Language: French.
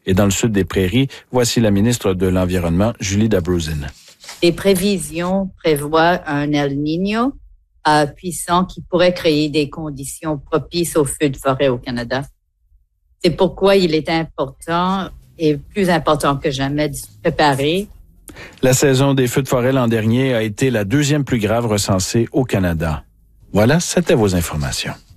Et dans le sud des Prairies, voici la ministre de l'Environnement, Julie Dabrowsin. Les prévisions prévoient un El Niño puissant qui pourrait créer des conditions propices aux feux de forêt au Canada. C'est pourquoi il est important et plus important que jamais de se préparer. La saison des feux de forêt l'an dernier a été la deuxième plus grave recensée au Canada. Voilà, c'était vos informations.